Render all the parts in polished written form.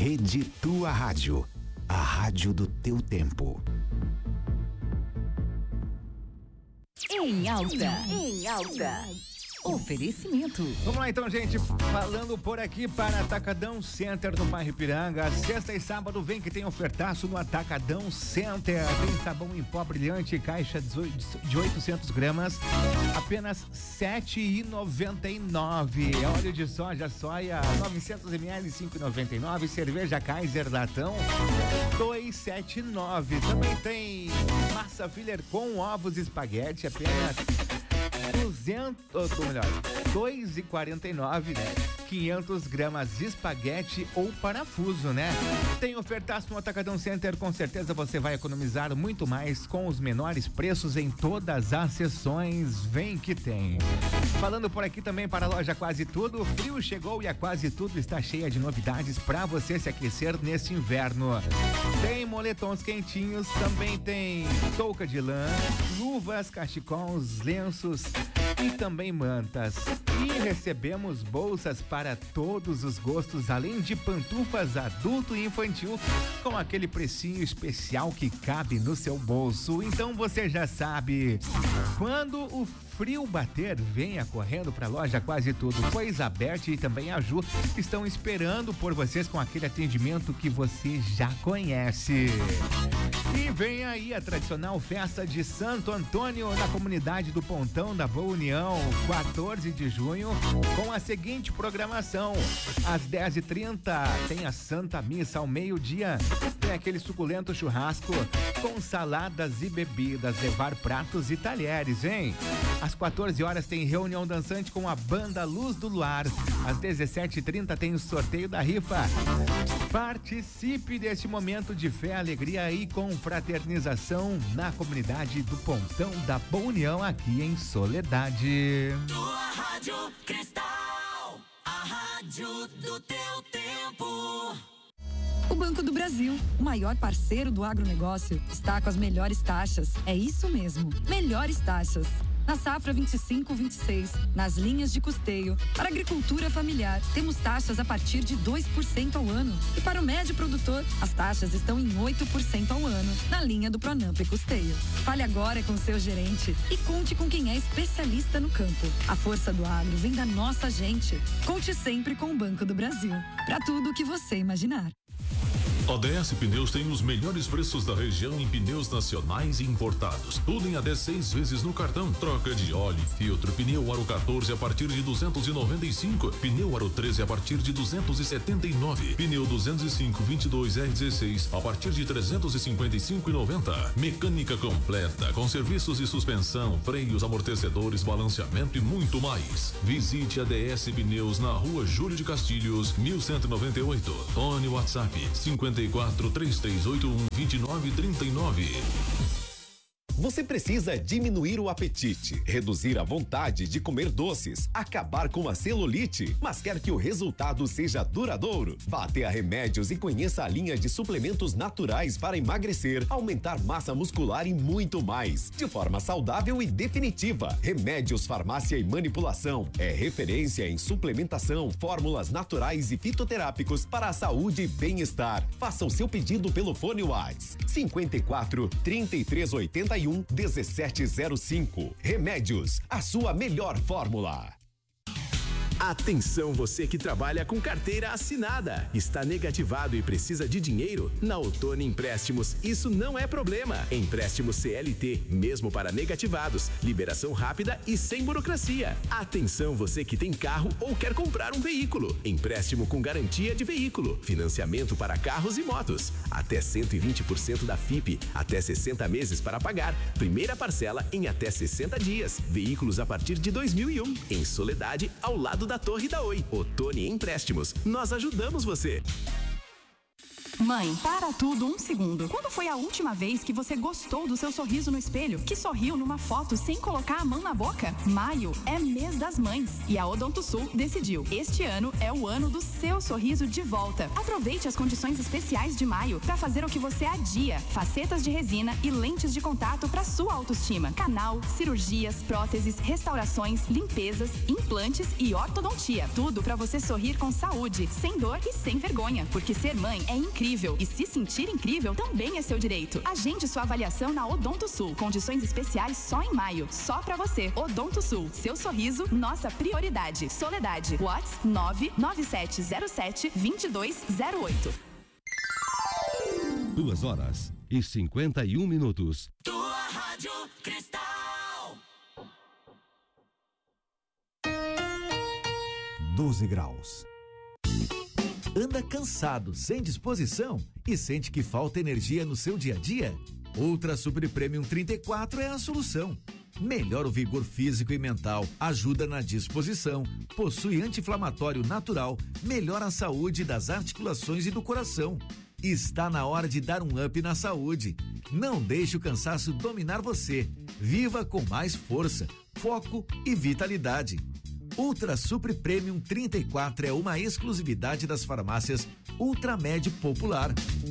Rede Tua Rádio, a rádio do teu tempo. Em alta. Oferecimento. Vamos lá então, gente, falando por aqui para Atacadão Center no bairro Ipiranga. Sexta e sábado vem que tem ofertaço no Atacadão Center. Tem sabão em pó brilhante, caixa de 800 gramas, apenas R$ 7,99. Óleo de soja 900 ml, 5,99. Cerveja Kaiser latão, 2,79. Também tem massa filler com ovos espaguete, apenas 2,49, né? 500 gramas de espaguete ou parafuso, né? Tem ofertaço no Atacadão Center, com certeza você vai economizar muito mais com os menores preços em todas as seções. Vem que tem. Falando por aqui também para a loja Quase Tudo, o frio chegou e a Quase Tudo está cheia de novidades para você se aquecer nesse inverno. Tem moletons quentinhos, também tem touca de lã, luvas, cachecóis, lenços e também mantas. E recebemos bolsas para todos os gostos, além de pantufas adulto e infantil, com aquele precinho especial que cabe no seu bolso. Então você já sabe, quando o frio bater, venha correndo para a loja Quase Tudo, pois a Beth e também a Ju estão esperando por vocês com aquele atendimento que você já conhece. E vem aí a tradicional festa de Santo Antônio na comunidade do Pontão da Boa União, 14 de junho, com a seguinte programação: às 10h30 tem a Santa Missa, ao meio-dia tem aquele suculento churrasco com saladas e bebidas, levar pratos e talheres, hein? Às 14 horas tem reunião dançante com a banda Luz do Luar. Às 17h30 tem o sorteio da rifa. Participe desse momento de fé, alegria e confraternização na comunidade do Pontão da Boa União, aqui em Soledade. Tua Rádio Cristal, a rádio do teu tempo. O Banco do Brasil, o maior parceiro do agronegócio, está com as melhores taxas. É isso mesmo, melhores taxas. Na safra 25-26, nas linhas de custeio, para agricultura familiar, temos taxas a partir de 2% ao ano. E para o médio produtor, as taxas estão em 8% ao ano, na linha do Pronamp e Custeio. Fale agora com seu gerente e conte com quem é especialista no campo. A força do agro vem da nossa gente. Conte sempre com o Banco do Brasil. Para tudo o que você imaginar. ODS Pneus tem os melhores preços da região em pneus nacionais e importados. Tudo em até 6 vezes no cartão. Troca de óleo e filtro. Pneu Aro 14 a partir de 295. Pneu Aro 13 a partir de 279. Pneu 205 22 R16 a partir de 355,90. Mecânica completa com serviços de suspensão, freios, amortecedores, balanceamento e muito mais. Visite a DS Pneus na Rua Júlio de Castilhos, 1198. Fone WhatsApp 54-3381-2939. Você precisa diminuir o apetite, reduzir a vontade de comer doces, acabar com a celulite, mas quer que o resultado seja duradouro? Vá até a Remédios e conheça a linha de suplementos naturais para emagrecer, aumentar massa muscular e muito mais, de forma saudável e definitiva. Remédios Farmácia e Manipulação é referência em suplementação, fórmulas naturais e fitoterápicos para a saúde e bem-estar. Faça o seu pedido pelo fone WhatsApp 54-3381-1705. Remédios, a sua melhor fórmula. Atenção, você que trabalha com carteira assinada, está negativado e precisa de dinheiro? Na Ottoni Empréstimos, isso não é problema. Empréstimo CLT, mesmo para negativados, liberação rápida e sem burocracia. Atenção, você que tem carro ou quer comprar um veículo. Empréstimo com garantia de veículo, financiamento para carros e motos, até 120% da FIP, até 60 meses para pagar, primeira parcela em até 60 dias, veículos a partir de 2001, em Soledade, ao lado da Torre da Oi. Ottoni Empréstimos, nós ajudamos você. Mãe, para tudo um segundo. Quando foi a última vez que você gostou do seu sorriso no espelho? Que sorriu numa foto sem colocar a mão na boca? Maio é mês das mães e a Odontosul decidiu. Este ano é o ano do seu sorriso de volta. Aproveite as condições especiais de maio para fazer o que você adia. Facetas de resina e lentes de contato para sua autoestima. Canal, cirurgias, próteses, restaurações, limpezas, implantes e ortodontia. Tudo para você sorrir com saúde, sem dor e sem vergonha. Porque ser mãe é incrível. E se sentir incrível também é seu direito. Agende sua avaliação na Odontosul. Condições especiais só em maio. Só pra você. Odontosul. Seu sorriso, nossa prioridade. Soledade. WhatsApp 99707-2208. 2h51. Tua Rádio Cristal. 12 graus. Anda cansado, sem disposição e sente que falta energia no seu dia a dia? Ultra Super Premium 34 é a solução. Melhora o vigor físico e mental, ajuda na disposição, possui anti-inflamatório natural, melhora a saúde das articulações e do coração. Está na hora de dar um up na saúde. Não deixe o cansaço dominar você. Viva com mais força, foco e vitalidade. Ultra Super Premium 34 é uma exclusividade das farmácias Ultramed Popular.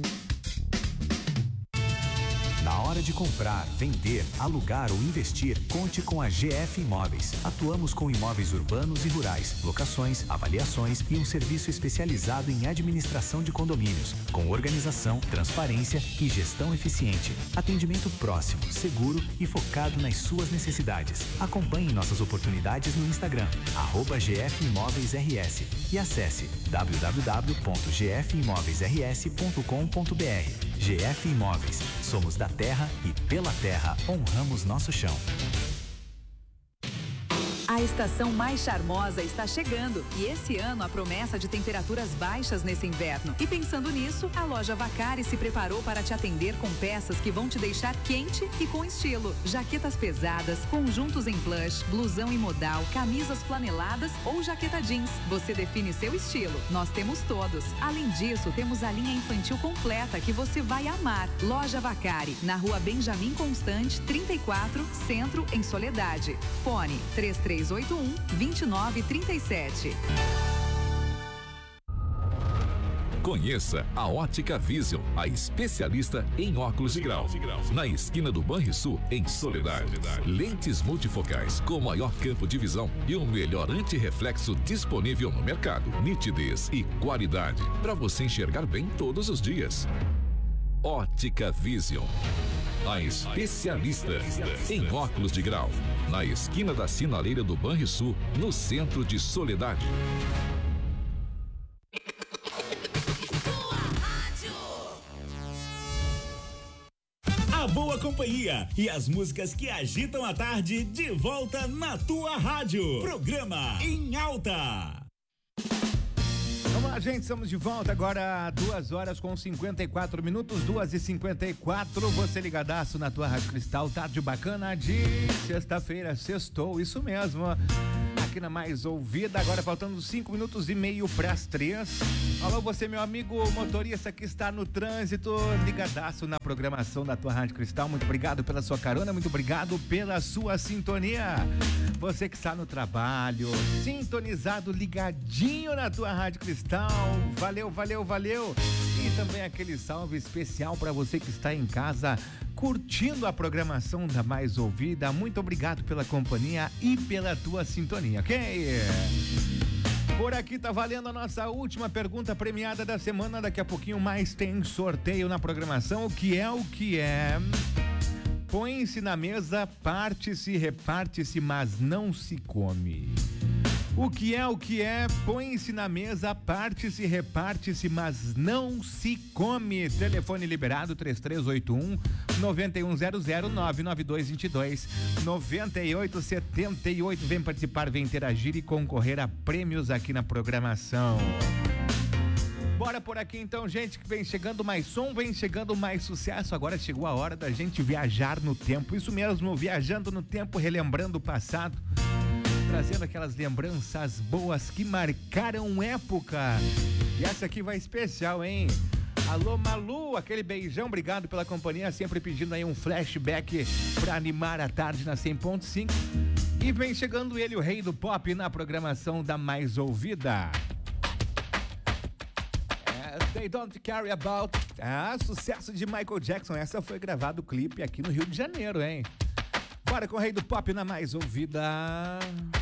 Na hora de comprar, vender, alugar ou investir, conte com a GF Imóveis. Atuamos com imóveis urbanos e rurais, locações, avaliações e um serviço especializado em administração de condomínios, com organização, transparência e gestão eficiente. Atendimento próximo, seguro e focado nas suas necessidades. Acompanhe nossas oportunidades no Instagram, @GF Imóveis RS e acesse www.gfimoveisrs.com.br. GF Imóveis. Somos da terra e pela terra honramos nosso chão. A estação mais charmosa está chegando e esse ano a promessa de temperaturas baixas nesse inverno. E pensando nisso, a loja Vacari se preparou para te atender com peças que vão te deixar quente e com estilo. Jaquetas pesadas, conjuntos em plush, blusão em modal, camisas flaneladas ou jaqueta jeans. Você define seu estilo. Nós temos todos. Além disso, temos a linha infantil completa que você vai amar. Loja Vacari, na Rua Benjamin Constant, 34, Centro, em Soledade. Fone 3381-2937. Conheça a Ótica Vision, a especialista em óculos de grau. Na esquina do Banrisul, em Soledade. Lentes multifocais com maior campo de visão e o melhor antirreflexo disponível no mercado. Nitidez e qualidade para você enxergar bem todos os dias. Ótica Vision, a especialista em óculos de grau. Na esquina da sinaleira do Banrisul, no centro de Soledade. A boa companhia e as músicas que agitam a tarde de volta na tua rádio. Programa Em Alta. Vamos lá, gente, estamos de volta agora, 2h54, 2h54, você ligadaço na tua Rádio Cristal, tarde bacana de sexta-feira, sextou, isso mesmo, aqui na mais ouvida, agora faltando 5 minutos e meio para as 3. Alô, você, meu amigo motorista que está no trânsito, ligadaço na programação da tua Rádio Cristal, muito obrigado pela sua carona, muito obrigado pela sua sintonia. Você que está no trabalho, sintonizado, ligadinho na tua Rádio Cristal, valeu, valeu, valeu. E também aquele salve especial para você que está em casa curtindo a programação da Mais Ouvida. Muito obrigado pela companhia e pela tua sintonia, ok? Por aqui tá valendo a nossa última pergunta premiada da semana. Daqui a pouquinho mais tem sorteio na programação. O que é? Põe-se na mesa, parte-se, reparte-se, mas não se come. O que é? Põe-se na mesa, parte-se, reparte-se, mas não se come. Telefone liberado 3381-9100 99222-9878. Vem participar, vem interagir e concorrer a prêmios aqui na programação. Bora por aqui então, gente, que vem chegando mais som, vem chegando mais sucesso. Agora chegou a hora da gente viajar no tempo. Isso mesmo, viajando no tempo, relembrando o passado, trazendo aquelas lembranças boas que marcaram época. E essa aqui vai especial, hein? Alô, Malu, aquele beijão, obrigado pela companhia, sempre pedindo aí um flashback pra animar a tarde na 100.5. E vem chegando ele, o rei do pop, na programação da mais ouvida. They Don't Care About. Sucesso de Michael Jackson. Essa foi gravado o clipe aqui no Rio de Janeiro, hein? Bora com o rei do pop na mais ouvida.